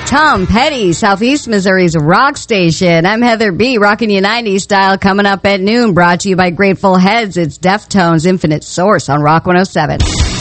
Tom Petty, Southeast Missouri's rock station. I'm Heather B, rocking you 90s style, coming up at noon, brought to you by Grateful Heads. It's Deftones' Infinite Source on Rock 107.